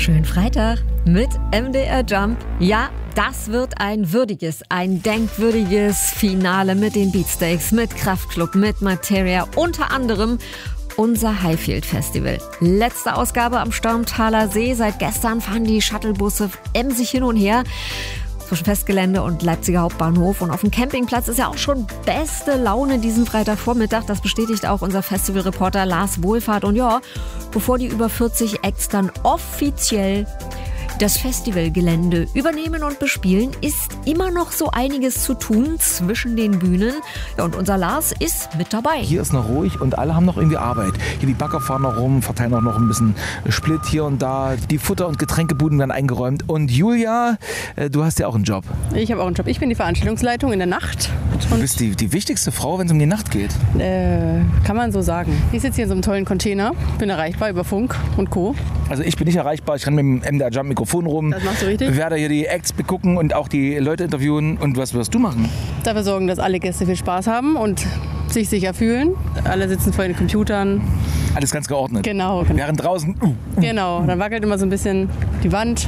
Schönen Freitag mit MDR Jump. Ja, das wird ein würdiges, ein denkwürdiges Finale mit den Beatsteaks, mit Kraftklub, mit Materia, unter anderem unser Highfield Festival. Letzte Ausgabe am Stormtaler See. Seit gestern fahren die Shuttlebusse emsig hin und her zwischen Festgelände und Leipziger Hauptbahnhof. Und auf dem Campingplatz ist ja auch schon beste Laune diesen Freitagvormittag. Das bestätigt auch unser Festivalreporter Lars Wohlfahrt. Und ja, bevor die über 40 Acts dann offiziell das Festivalgelände übernehmen und bespielen, ist immer noch so einiges zu tun zwischen den Bühnen. Ja, und unser Lars ist mit dabei. Hier ist noch ruhig und alle haben noch irgendwie Arbeit. Hier die Bagger fahren noch rum, verteilen auch noch ein bisschen Split hier und da. Die Futter- und Getränkebuden werden eingeräumt. Und Julia, du hast ja auch einen Job. Ich habe auch einen Job. Ich bin die Veranstaltungsleitung in der Nacht. Du bist die wichtigste Frau, wenn es um die Nacht geht. Kann man so sagen. Ich sitze hier in so einem tollen Container, bin erreichbar über Funk und Co. Also ich bin nicht erreichbar, ich kann mit dem MDR Jump Mikrofon rum. Das machst du richtig. Werde hier die Acts begucken und auch die Leute interviewen. Und was wirst du machen? Dafür sorgen, dass alle Gäste viel Spaß haben und sich sicher fühlen. Alle sitzen vor den Computern. Alles ganz geordnet. Genau. Während draußen... Genau, dann wackelt immer so ein bisschen die Wand.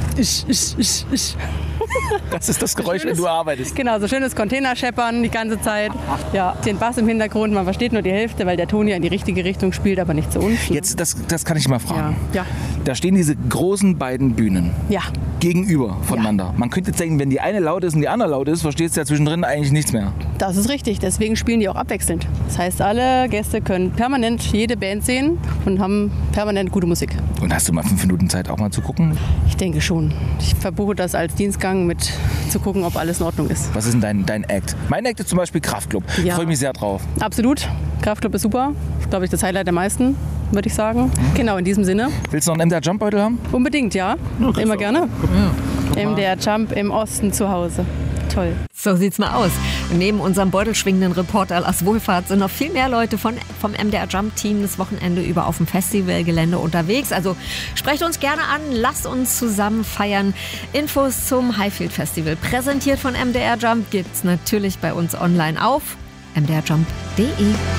Das ist das Geräusch, wenn du arbeitest. Genau, so schönes Container-Scheppern die ganze Zeit. Ja, den Bass im Hintergrund, man versteht nur die Hälfte, weil der Ton ja in die richtige Richtung spielt, aber nicht zu uns. Jetzt, das kann ich mal fragen. Ja. Da stehen diese großen beiden Bühnen Ja. gegenüber voneinander. Ja. Man könnte jetzt denken, wenn die eine laut ist und die andere laut ist, verstehst du ja zwischendrin eigentlich nichts mehr. Das ist richtig, deswegen spielen die auch abwechselnd. Das heißt, alle Gäste können permanent jede Band sehen und haben permanent gute Musik. Und hast du mal 5 Minuten Zeit, auch mal zu gucken? Ich denke schon. Ich verbuche das als Dienstgang mit zu gucken, ob alles in Ordnung ist. Was ist denn dein Act? Mein Act ist zum Beispiel Kraftklub. Ja. Freue mich sehr drauf. Absolut. Kraftklub ist super. Das ist, glaube ich, das Highlight der meisten, würde ich sagen. Genau, in diesem Sinne. Willst du noch einen MDR Jump Beutel haben? Unbedingt, ja. Immer gerne. Ja. MDR Jump im Osten zu Hause. Toll. So sieht's mal aus. Neben unserem beutelschwingenden Reporter Lars Wohlfahrt sind noch viel mehr Leute vom MDR Jump Team das Wochenende über auf dem Festivalgelände unterwegs. Also sprecht uns gerne an, lasst uns zusammen feiern. Infos zum Highfield Festival, präsentiert von MDR Jump, gibt's natürlich bei uns online auf mdrjump.de.